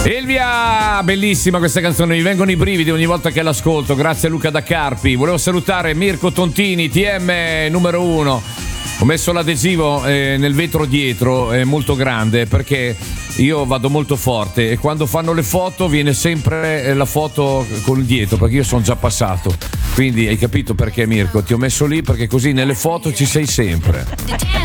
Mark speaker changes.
Speaker 1: Elvia, bellissima questa canzone, mi vengono i brividi ogni volta che l'ascolto. Grazie a Luca da Carpi. Volevo salutare Mirko Tontini, TM numero 1. Ho messo l'adesivo nel vetro dietro, è molto grande, perché io vado molto forte e quando fanno le foto viene sempre la foto con il dietro, perché io sono già passato. Quindi hai capito perché, Mirko? Ti ho messo lì perché così nelle foto ci sei sempre.